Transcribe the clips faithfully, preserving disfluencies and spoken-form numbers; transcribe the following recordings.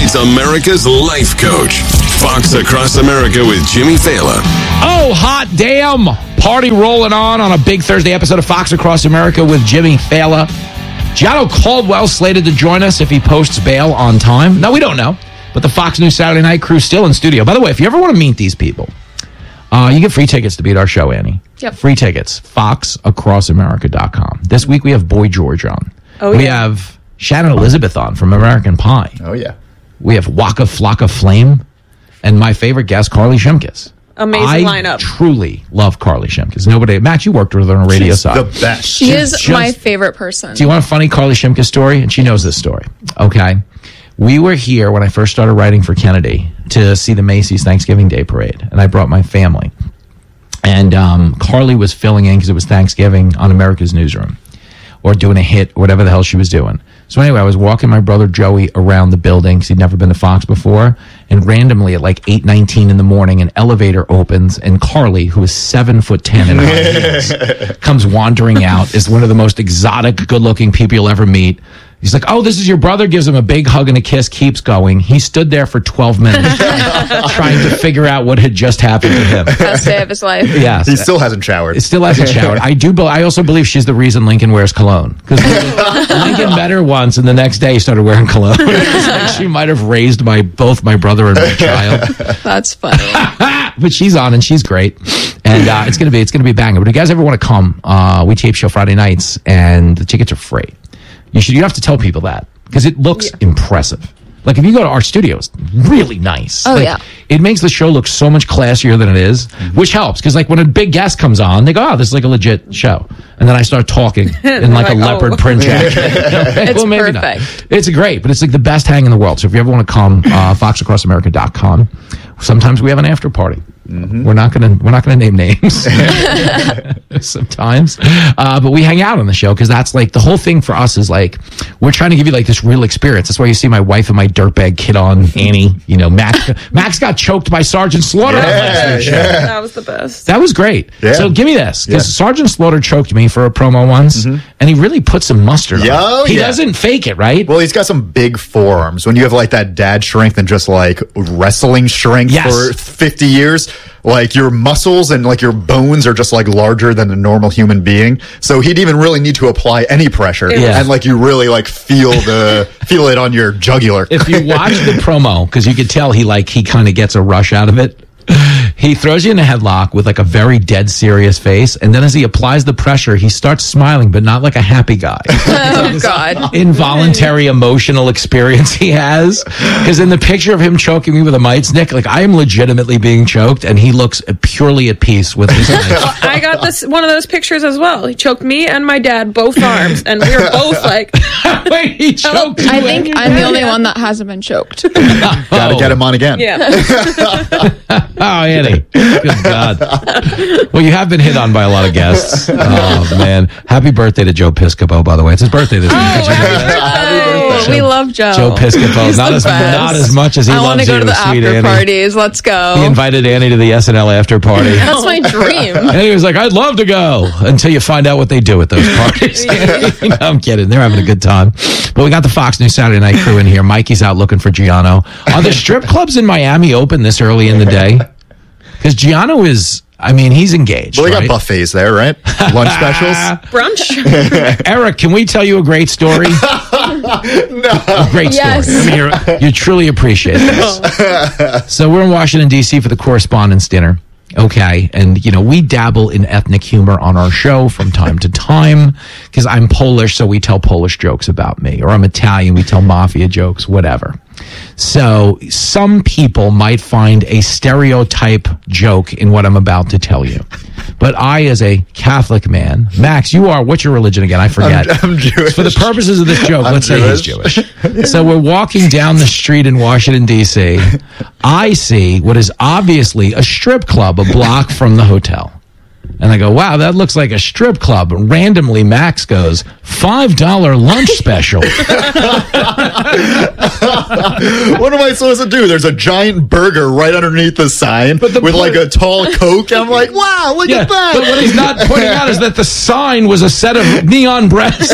It's America's life coach. Fox Across America with Jimmy Fallon. Oh, hot damn. Party rolling on on a big Thursday episode of Fox Across America with Jimmy Fallon. Gianno Caldwell slated to join us if he posts bail on time. No, we don't know. But the Fox News Saturday Night crew still in studio. By the way, if you ever want to meet these people, uh, you get free tickets to be at our show, Annie. Yep. Free tickets. fox across america dot com. This week we have Boy George on. Oh, we yeah. have Shannon Elizabeth on from American Pie. Oh, yeah. We have Waka Flocka Flame. And my favorite guest, Carly Shimkus. Amazing I lineup. truly love Carly Shimkus. Nobody, Matt, you worked with her on the radio She's side. the best. She She's is just- my favorite person. Do you want a funny Carly Shimkus story? And she knows this story. Okay. We were here when I first started writing for Kennedy to see the Macy's Thanksgiving Day Parade. And I brought my family. And um, Carly was filling in because it was Thanksgiving on America's Newsroom. Or doing a hit, or whatever the hell she was doing. So anyway, I was walking my brother Joey around the building because he'd never been to Fox before. And randomly at like eight nineteen in the morning, an elevator opens and Carly, who is seven foot ten in high heels, comes wandering out, is one of the most exotic, good-looking people you'll ever meet. He's like, oh, this is your brother, gives him a big hug and a kiss, keeps going. He stood there for twelve minutes trying to figure out what had just happened to him. Best day of his life. Yes. He still hasn't showered. It still hasn't showered. I do. Be- I also believe she's the reason Lincoln wears cologne because Lincoln met her once, and the next day he started wearing cologne. Like she might have raised my both my brother and my child. That's funny. But she's on, and she's great, and uh, it's gonna be it's gonna be a banger. But if you guys ever want to come, uh, we tape show Friday nights, and the tickets are free. You should. You have to tell people that because it looks Yeah. impressive. Like if you go to our studios, really nice. Oh, Like, yeah. It makes the show look so much classier than it is, which helps because like when a big guest comes on, they go, "Oh, this is like a legit show," and then I start talking in like, like, a leopard oh. print jacket. It's Well, maybe not. perfect. It's great, but it's like the best hang in the world. So if you ever want to come, uh, fox across america dot com. Sometimes we have an after party. Mm-hmm. We're not gonna we're not gonna name names. Sometimes, uh, but we hang out on the show because that's like the whole thing for us is like we're trying to give you like this real experience. That's why you see my wife and my dirtbag kid on Annie. You know, Max Max got choked by Sergeant Slaughter. on last week's show. That was the best. That was great. Yeah. So give me this because Yeah. Sergeant Slaughter choked me for a promo once, and he really put some mustard Yeah, on oh, it. He yeah. doesn't fake it, right? Well, he's got some big forearms. When you have like that dad strength and just like wrestling strength Yes. for fifty years, like your muscles and like your bones are just like larger than a normal human being. So he'd even really need to apply any pressure. Yeah. And like you really like feel the feel it on your jugular. If you watch the promo, because you could tell he like he kind of gets a rush out of it. He throws you in a headlock with like a very dead serious face, and then as he applies the pressure, he starts smiling, but not like a happy guy. Oh, God. Involuntary emotional experience he has. Because in the picture of him choking me with a mites nick, like I am legitimately being choked, and he looks purely at peace with his life. I got this one of those pictures as well. He choked me and my dad both arms, and we were both like, Wait, he choked you. I think I'm the only one that hasn't been choked. Gotta get him on again. yeah. Oh, Annie. Good God. Well, you have been hit on by a lot of guests. Oh, man. Happy birthday to Joe Piscopo, by the way. It's his birthday this week. Oh, Did you know that? Oh, we love Joe. Joe Piscopo. He's Not the as, best. not as much as he I want loves to go you, to the sweet after Annie. parties. Let's go. He invited Annie to the S N L after party. That's my dream. And he was like, I'd love to go until you find out what they do at those parties. No, I'm kidding. They're having a good time. But we got the Fox News Saturday Night crew in here. Mikey's out looking for Gianno. Are the strip clubs in Miami open this early in the day? Because Gianno is, I mean, he's engaged. Well, they right? got buffets there, right? Lunch specials. Brunch. Eric, can we tell you a great story? No. A great Yes. story. I mean, you're, you truly appreciate this. So we're in Washington, D C for the Correspondents' Dinner. Okay. And, you know, we dabble in ethnic humor on our show from time to time because I'm Polish, so we tell Polish jokes about me. Or I'm Italian, we tell mafia jokes, whatever. So some people might find a stereotype joke in what I'm about to tell you. But I, as a Catholic man, Max, you are, what's your religion again? I forget. I'm, I'm Jewish. For the purposes of this joke, I'm let's say he's Jewish. So we're walking down the street in Washington, D C. I see what is obviously a strip club a block from the hotel. And I go, wow, that looks like a strip club. And randomly, Max goes, five dollar lunch special. What am I supposed to do? There's a giant burger right underneath the sign But the with like point- a tall Coke. I'm like, wow, look Yeah, at that. but what he's not pointing out is that the sign was a set of neon breasts.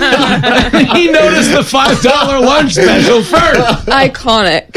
He noticed the five dollar lunch special first. Iconic.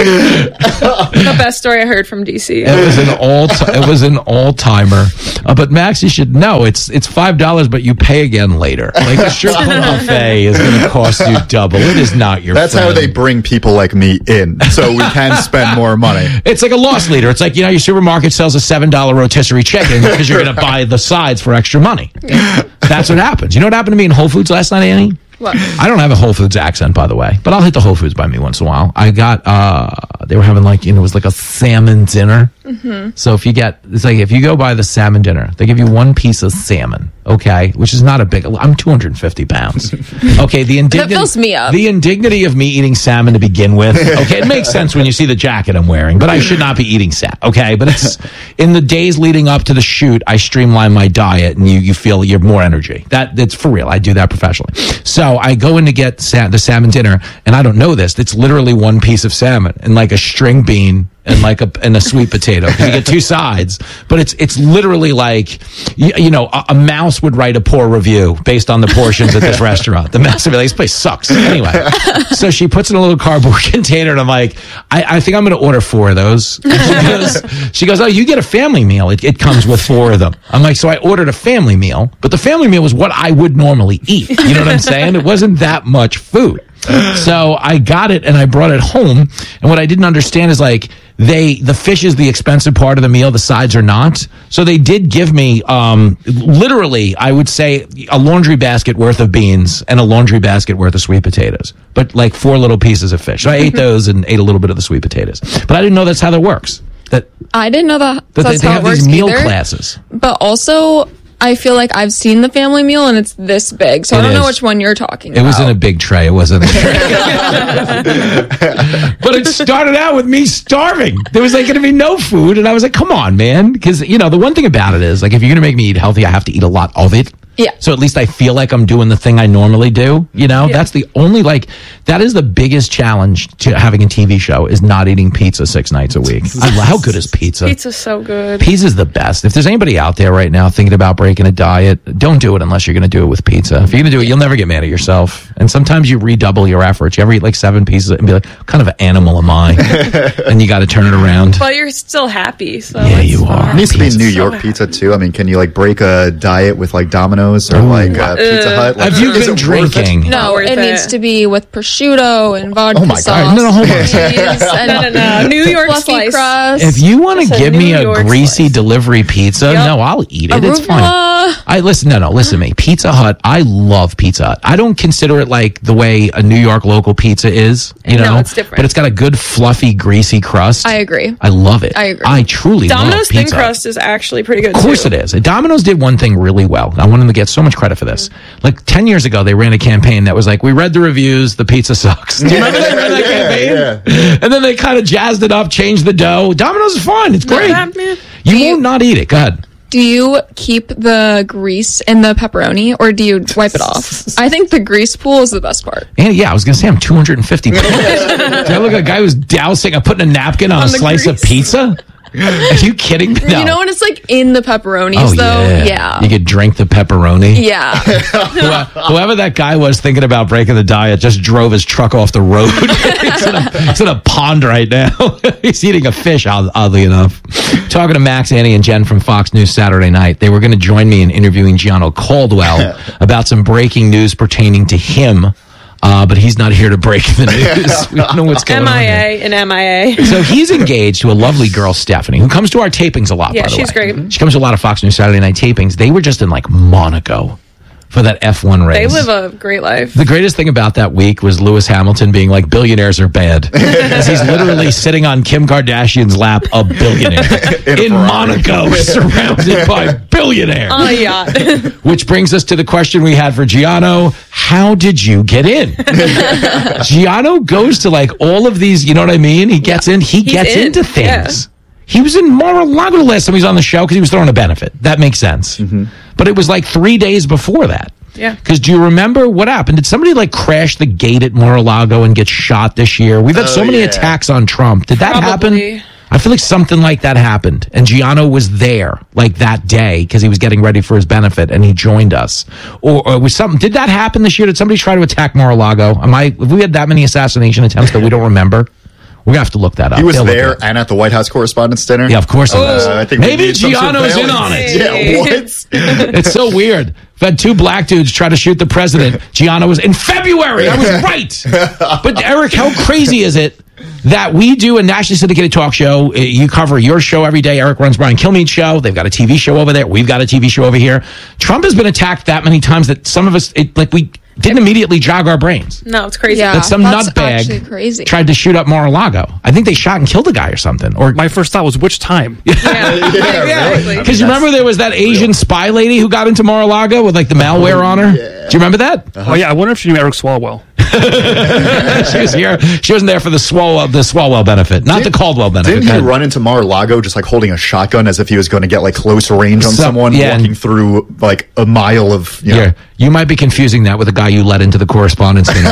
The best story I heard from D C. It was an all. It was an all timer. Uh, but Max, you should know it's it's five dollars, but you pay again later. Like the strip club buffet is going to cost you double. It is not your. That's friend. how they bring people like me in, so we can spend more money. It's like a loss leader. It's like, you know, your supermarket sells a seven dollar rotisserie chicken because you're going to buy the sides for extra money. That's what happens. You know what happened to me in Whole Foods last night, Annie? What? I don't have a Whole Foods accent, by the way, but I'll hit the Whole Foods by me once in a while. I got, uh, they were having like, you know, it was like a salmon dinner. Mm-hmm. So if you get, it's like, if you go buy the salmon dinner, they give you one piece of salmon, okay, which is not a big, I'm two hundred fifty pounds. Okay, the indignity, fills me up. the indignity of me eating salmon to begin with, okay, it makes sense when you see the jacket I'm wearing, but I should not be eating salmon, okay, but it's, in the days leading up to the shoot, I streamline my diet and you, you feel you have more energy. That, that's for real. I do that professionally. So I go in to get sa- the salmon dinner, and I don't know this. It's literally one piece of salmon and like a string bean and like a and a sweet potato. You get two sides, but it's it's literally like you, you know a, a mouse would write a poor review based on the portions at this restaurant. The mouse would be like, this place sucks. Anyway, so she puts it in a little cardboard container, and I'm like, I, I think I'm going to order four of those. And she goes, she goes, oh, you get a family meal. It, it comes with four of them. I'm like, so I ordered a family meal, but the family meal was what I would normally eat. You know what I'm saying? It wasn't that much food. So I got it and I brought it home. And what I didn't understand is like they the fish is the expensive part of the meal, the sides are not. So they did give me um literally, I would say, a laundry basket worth of beans and a laundry basket worth of sweet potatoes. But like four little pieces of fish. So I ate those and ate a little bit of the sweet potatoes. But I didn't know that's how that works. That, I didn't know that that that's they, they how have it works these meal either. classes. But also, I feel like I've seen the family meal and it's this big, so It I don't is. know which one you're talking It about. was in a big tray. It wasn't a tray. But it started out with me starving. There was like going to be no food. And I was like, come on, man. Because, you know, the one thing about it is, like, if you're going to make me eat healthy, I have to eat a lot of it. Yeah. So at least I feel like I'm doing the thing I normally do. You know, that's the only, like, that is the biggest challenge to having a T V show is not eating pizza six nights a week. I, how good is pizza? Pizza's so good. Pizza's the best. If there's anybody out there right now thinking about breaking a diet, don't do it unless you're going to do it with pizza. If you're going to do it, you'll never get mad at yourself. And sometimes you redouble your efforts. You ever eat like seven pieces and be like, what kind of an animal am I? And you got to turn it around. But you're still happy. So Yeah, it's you fine. are. It needs to be Pizza's New so York happy. pizza too. I mean, can you like break a diet with like Domino's or like uh, Pizza Hut? Like, Have you is been it worth it? drinking? No, worth it, it. needs to be with prosciutto and vodka Oh my God. sauce. No, no, hold on a cheese, and No, no, no. New York fluffy slice. crust. If you want to Just a give me New a York greasy slice. delivery pizza, Yep. no, I'll eat it. It's fine. Arugula. I listen. No, no. Listen to me. Pizza Hut. I love Pizza Hut. I don't consider it like the way a New York local pizza is. You No, know, it's different. But it's got a good, fluffy, greasy crust. I agree. I love it. I agree. I truly Domino's love thin Pizza Hut. crust is actually pretty good. Of course too. it is. Domino's did one thing really well. I want them to get so much credit for this. Like ten years ago, they ran a campaign that was like, we read the reviews, the pizza sucks. Do you remember they ran that campaign? Yeah. And then they kind of jazzed it up, changed the dough. Domino's is fine. It's great. Yeah, man. You Do you- won't not eat it. Go ahead. Do you keep the grease in the pepperoni or do you wipe it off? I think the grease pool is the best part. And yeah, I was going to say I'm two hundred fifty pounds. Did I look like a guy who's dousing, uh, putting a napkin on, On a the slice grease? of pizza? Are you kidding me? No. You know when it's like in the pepperonis Oh, though? yeah. Yeah. You could drink the pepperoni. Yeah. Whoever, whoever that guy was thinking about breaking the diet just drove his truck off the road. he's, in a, he's in a pond right now. He's eating a fish, odd- oddly enough. Talking to Max, Annie, and Jen from Fox News Saturday night. They were going to join me in interviewing Gianno Caldwell about some breaking news pertaining to him. Uh, but he's not here to break the news. We don't know what's going M I on. here. A and M I A. So he's engaged to a lovely girl, Stephanie, who comes to our tapings a lot, Yeah, by the she's way. great. She comes to a lot of Fox News Saturday night tapings. They were just in like Monaco for that F one race. They live a great life. The greatest thing about that week was Lewis Hamilton being like, billionaires are bad. As he's literally sitting on Kim Kardashian's lap, a billionaire. In a in Ferrari. Monaco, surrounded by billionaires. On a yacht. Which brings us to the question we had for Gianno. How did you get in? Gianno goes to like all of these, you know what I mean? He gets in, he He's gets in, into things. He was in Mar-a-Lago the last time he was on the show because he was throwing a benefit. That makes sense. Mm-hmm. But it was like three days before that. Yeah. Because do you remember what happened? Did somebody like crash the gate at Mar-a-Lago and get shot this year? We've had Oh, so many yeah. attacks on Trump. Did that Probably. happen? I feel like something like that happened. And Gianno was there like that day because he was getting ready for his benefit and he joined us. Or, or was something, did that happen this year? Did somebody try to attack Mar-a-Lago? Am I, have we had that many assassination attempts that we don't remember? We're going to have to look that up. He was They'll look there it up. and at the White House Correspondents' Dinner. Yeah, of course he was. Uh, I think we Maybe need some Gianno's in surveillance. on it. Yeah, what? It's so weird. We've had two black dudes try to shoot the president. Gianno was in February. I was right. But Eric, how crazy is it that we do a nationally syndicated talk show? Uh, You cover your show every day. Eric runs Brian Kilmeade's show. They've got a T V show over there. We've got a T V show over here. Trump has been attacked that many times that some of us, it, like, we didn't immediately jog our brains. No, it's crazy. Yeah. That some that's actually nutbag crazy. tried to shoot up Mar-a-Lago. I think they shot and killed a guy or something. Or My first thought was, which time? Yeah, Yeah, exactly. really. Because you remember there was that Asian spy lady who got into Mar-a-Lago with like the malware on her? Yeah. Do you remember that? Oh, yeah, I wonder if she knew Eric Swalwell. She was here. She wasn't there for the Swalwell, the Swalwell benefit, not the Caldwell benefit. Didn't he That- run into Mar-a-Lago just like holding a shotgun as if he was going to get like close range on Some- someone yeah, and- walking through like a mile of, you know. Yeah, you might be confusing that with the guy you let into the correspondence dinner.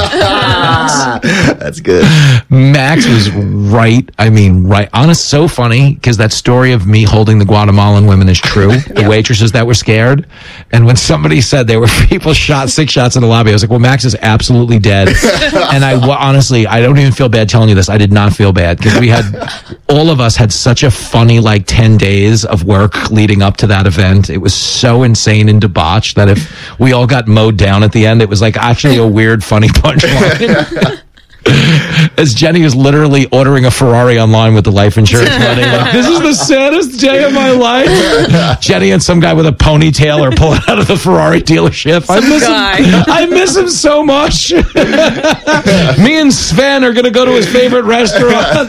That's good. Max was right. I mean, right. Honest, so funny because that story of me holding the Guatemalan women is true. The waitresses that were scared. And when somebody said there were people shot six shots in the lobby, I was like, well, Max is absolutely dead. And I wa- honestly, I don't even feel bad telling you this. I did not feel bad because we had, all of us had such a funny like ten days of work leading up to that event. It was so insane and debauched that if we all got mowed down at the end, it was like actually a weird, funny punchline. As Jenny was literally ordering a Ferrari online with the life insurance money. Like, this is the saddest day of my life. Jenny and some guy with a ponytail are pulling out of the Ferrari dealership. I miss guy. him. I miss him so much. Me and Sven are going to go to his favorite restaurant.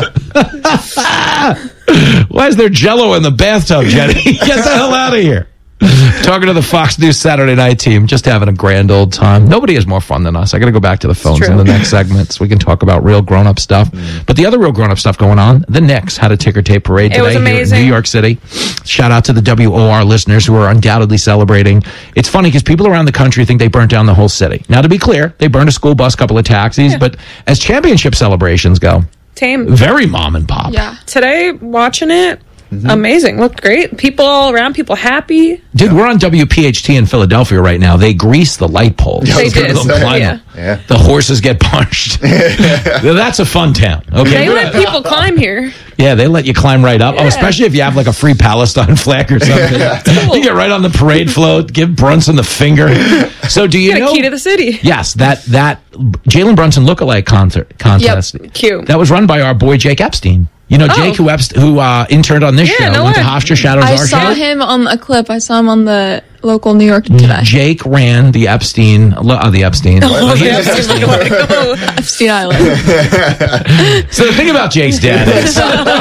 Why is there Jell-O in the bathtub, Jenny? Get the hell out of here. Talking to the Fox News Saturday night team, just having a grand old time. Nobody has more fun than us. I got to go back to the phones in the next segment so we can talk about real grown-up stuff. Mm. But the other real grown-up stuff going on, the Knicks had a ticker tape parade It today was here in amazing. New York City. Shout out to the W O R listeners who are undoubtedly celebrating. It's funny because people around the country think they burnt down the whole city. Now, to be clear, they burned a school bus, couple of taxis, but as championship celebrations go, Tame. very mom and pop. Yeah. Today, watching it, amazing. Looked great. People all around, people happy. Dude, we're on W P H T in Philadelphia right now. They grease the light poles. Yeah, I was They gonna did. say. Climb Yeah. them. Yeah. The horses get punched. That's a fun town. Okay. They let people climb here. Yeah, they let you climb right up. Oh, especially if you have like a free Palestine flag or something. You get right on the parade float, give Brunson the finger. So do you Get a know? key to the city. Yes, that that Jalen Brunson lookalike concert contest. Cute. That was run by our boy Jake Epstein. You know, Jake, who Epst- who uh, interned on this Yeah, show, no went to way. Hofstra Shadows I our saw show. him on a clip. I saw him on the local New York today. Jake ran the Epstein, uh, the Epstein. Well, he- Epstein Island. So the thing about Jake's dad is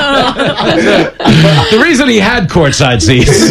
the reason he had courtside seats.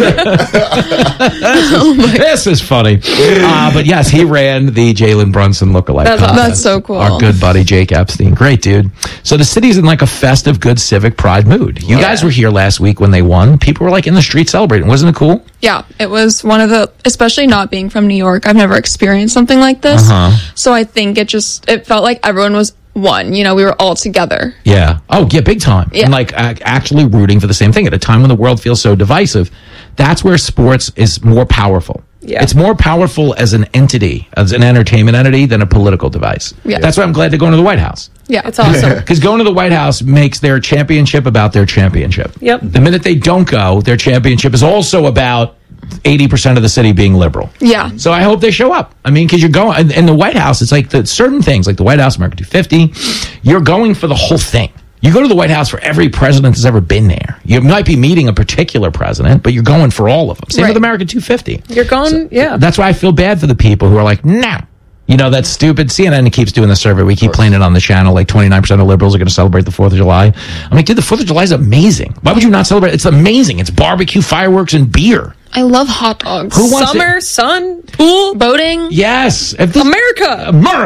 This is funny. Uh, but yes, he ran the Jalen Brunson lookalike. That's awesome. contest. That's so cool. Our good buddy Jake Epstein. Great dude. So the city's in like a festive, good civic pride mood. You guys were here last week when they won. People were like in the street celebrating. Wasn't it cool? Yeah, it was one of the, especially not being from New York, I've never experienced something like this. Uh-huh. So I think it just, it felt like everyone was one. You know, we were all together. Yeah. Oh, yeah, big time. Yeah. And like ac- actually rooting for the same thing at a time when the world feels so divisive. That's where sports is more powerful. Yeah. It's more powerful as an entity, as an entertainment entity, than a political device. Yeah. That's why I'm glad they're going to the White House. Yeah. It's awesome. Because going to the White House makes their championship about their championship. Yep. The minute they don't go, their championship is also about eighty percent of the city being liberal. Yeah. So I hope they show up. I mean, because you're going, in, in the White House, it's like the certain things, like the White House, America two fifty, you're going for the whole thing. You go to the White House for every president that's ever been there. You might be meeting a particular president, but you're going for all of them. Same Right. with America two fifty. You're going, yeah. That's why I feel bad for the people who are like, nah. You know, that stupid C N N keeps doing the survey. We keep playing it on the channel. Like twenty-nine percent of liberals are going to celebrate the fourth of July. I'm like, dude, the fourth of July is amazing. Why would you not celebrate? It's amazing. It's barbecue, fireworks, and beer. I love hot dogs. Who wants Summer, it? sun, pool, Boating. Yes. If this- America. America.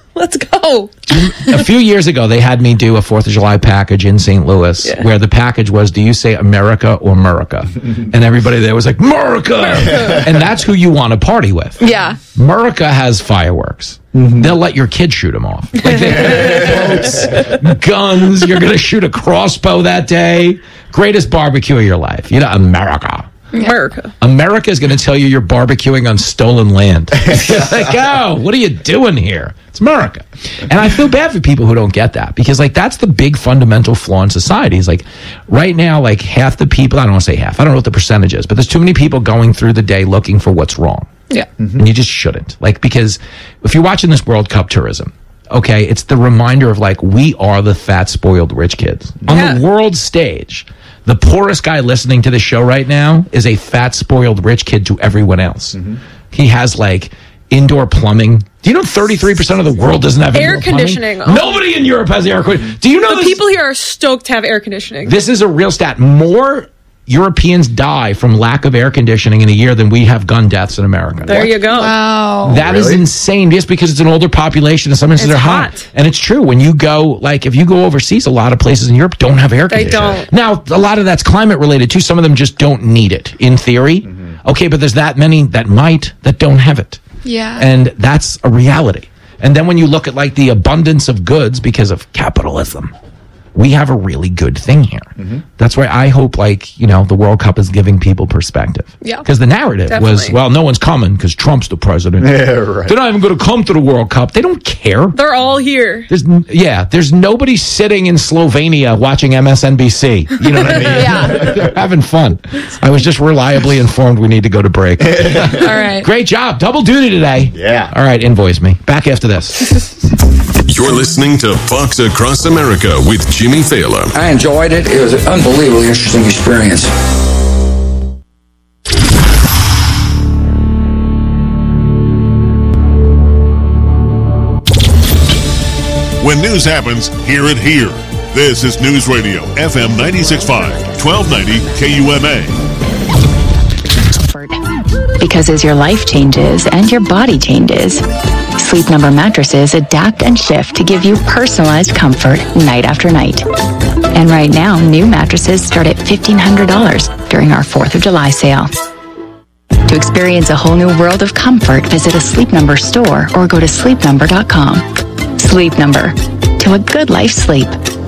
Let's go. A few years ago, they had me do a fourth of July package in Saint Louis Yeah. where the package was, do you say America or Murica? And everybody there was like, Murica! And that's who you want to party with. Yeah. Murica has fireworks. They'll let your kids shoot them off. Like they boats, guns. You're going to shoot a crossbow that day. Greatest barbecue of your life. You know, America. America. America is going to tell you you're barbecuing on stolen land. Like, oh, what are you doing here? It's America. And I feel bad for people who don't get that because, like, that's the big fundamental flaw in society. Is like, right now, like, half the people, I don't want to say half, I don't know what the percentage is, but there's too many people going through the day looking for what's wrong. Yeah. And you just shouldn't. Like, because if you're watching this World Cup tourism, okay, it's the reminder of, like, we are the fat, spoiled rich kids. On Yeah. the world stage, the poorest guy listening to the show right now is a fat, spoiled rich kid to everyone else. Mm-hmm. He has, like, indoor plumbing. Do you know thirty-three percent of the world doesn't have Air indoor plumbing? conditioning. Oh. Nobody in Europe has air conditioning. Do you know The this? people here are stoked to have air conditioning. This is a real stat. More Europeans die from lack of air conditioning in a year than we have gun deaths in America. There you go. Wow. That is Really? insane just because it's an older population and some instances It's they're hot. hot. And it's true. When you go, like, if you go overseas, a lot of places in Europe don't have air They conditioning. don't. Now, a lot of that's climate related too. Some of them just don't need it in theory. Okay, but there's that many that might that don't have it. Yeah. And that's a reality. And then when you look at, like, the abundance of goods because of capitalism, we have a really good thing here. That's why I hope, like, you know, the World Cup is giving people perspective. Yeah. Because the narrative was, Definitely. well, no one's coming because Trump's the president. Yeah, right. They're not even going to come to the World Cup. They don't care. They're all here. There's n- yeah, there's nobody sitting in Slovenia watching M S N B C. You know what I mean? Yeah. They're having fun. I was just reliably informed we need to go to break. All right. Great job. Double duty today. Yeah. All right, invoice me. Back after this. You're listening to Fox Across America with Jimmy Thaler. I enjoyed it. It was an unbelievably interesting experience. When news happens, hear it here. This is News Radio, F M ninety-six point five, twelve ninety K U M A. Because as your life changes and your body changes, Sleep Number mattresses adapt and shift to give you personalized comfort night after night. And right now, new mattresses start at fifteen hundred dollars during our fourth of July sale. To experience a whole new world of comfort, visit a Sleep Number store or go to sleep number dot com. Sleep Number. To a good life sleep.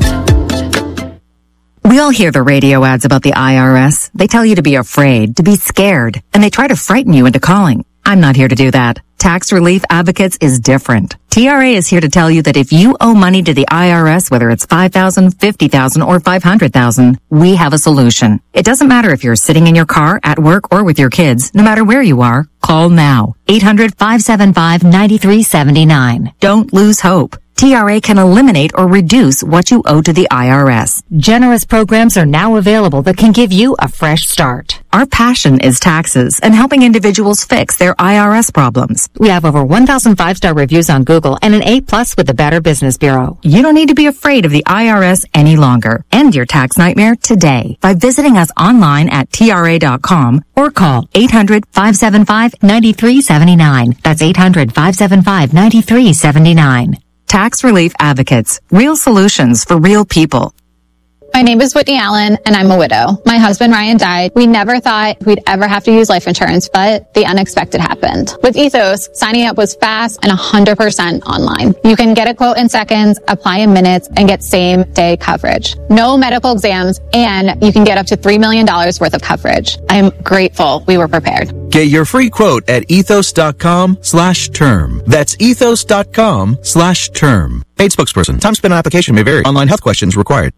We all hear the radio ads about the I R S. They tell you to be afraid, to be scared, and they try to frighten you into calling. I'm not here to do that. Tax Relief Advocates is different. T R A is here to tell you that if you owe money to the I R S, whether it's five thousand dollars, fifty thousand dollars, or five hundred thousand dollars, we have a solution. It doesn't matter if you're sitting in your car, at work, or with your kids. No matter where you are, call now. eight hundred, five seven five, nine three seven nine. Don't lose hope. T R A can eliminate or reduce what you owe to the I R S. Generous programs are now available that can give you a fresh start. Our passion is taxes and helping individuals fix their I R S problems. We have over one thousand five-star reviews on Google and an A plus with the Better Business Bureau. You don't need to be afraid of the I R S any longer. End your tax nightmare today by visiting us online at T R A dot com or call eight hundred, five seven five, nine three seven nine. That's eight hundred, five seven five, nine three seven nine. Tax Relief Advocates. Real solutions for real people. My name is Whitney Allen, and I'm a widow. My husband, Ryan, died. We never thought we'd ever have to use life insurance, but the unexpected happened. With Ethos, signing up was fast and one hundred percent online. You can get a quote in seconds, apply in minutes, and get same-day coverage. No medical exams, and you can get up to three million dollars worth of coverage. I'm grateful we were prepared. Get your free quote at ethos.com slash term. That's ethos.com slash term. Paid spokesperson. Time spent on application may vary. Online health questions required.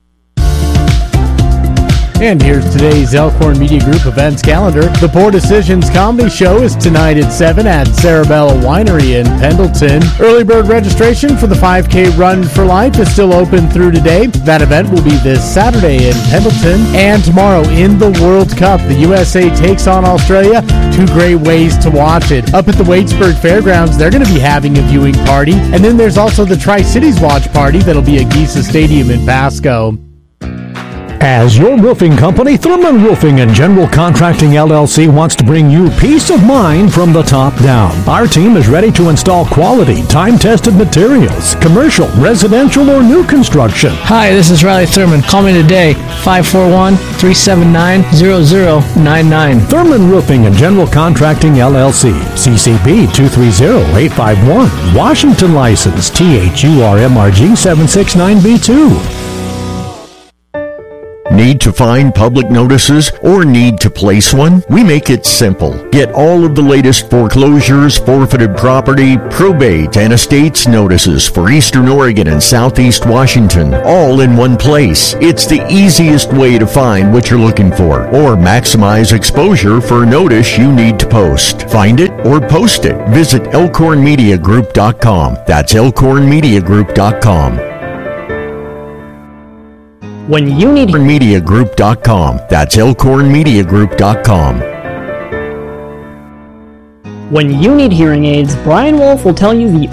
And here's today's Elkhorn Media Group events calendar. The Poor Decisions Comedy Show is tonight at seven at Sarabella Winery in Pendleton. Early bird registration for the five K Run for Life is still open through today. That event will be this Saturday in Pendleton. And tomorrow in the World Cup, the U S A takes on Australia. Two great ways to watch it. Up at the Waitsburg Fairgrounds, they're going to be having a viewing party. And then there's also the Tri-Cities Watch Party that'll be at Geisa Stadium in Pasco. As your roofing company, Thurman Roofing and General Contracting L L C wants to bring you peace of mind from the top down. Our team is ready to install quality, time-tested materials, commercial, residential, or new construction. Hi, this is Riley Thurman. Call me today, five four one, three seven nine, zero zero nine nine. Thurman Roofing and General Contracting L L C, C C B two three zero eight five one, Washington license, T H U R M R G seven six nine B two. Need to find public notices or need to place one? We make it simple. Get all of the latest foreclosures, forfeited property, probate, and estates notices for Eastern Oregon and Southeast Washington, all in one place. It's the easiest way to find what you're looking for or maximize exposure for a notice you need to post. Find it or post it. Visit elkhorn media group dot com. That's elkhorn media group dot com. When you need media group dot com. That's elkhorn media group dot com. When you need hearing aids, Brian Wolf will tell you the